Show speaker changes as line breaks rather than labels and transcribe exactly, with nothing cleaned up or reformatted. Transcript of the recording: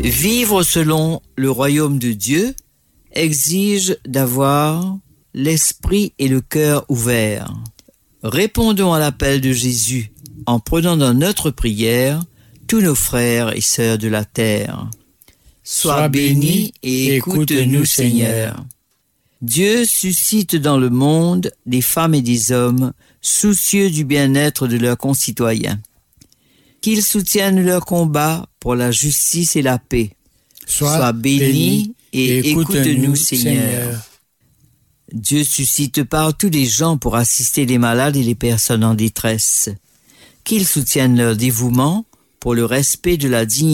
Vivre selon le royaume de Dieu exige d'avoir l'esprit et le cœur ouverts. Répondons à l'appel de Jésus en prenant dans notre prière tous nos frères et sœurs de la terre. Sois, Sois béni et écoute-nous, Seigneur. Dieu suscite dans le monde des femmes et des hommes soucieux du bien-être de leurs concitoyens. Qu'ils soutiennent leur combat pour la justice et la paix. Sois, Sois béni et, et écoute-nous, Seigneur. Seigneur. Dieu suscite partout des gens pour assister les malades et les personnes en détresse. Qu'ils soutiennent leur dévouement pour le respect de la dignité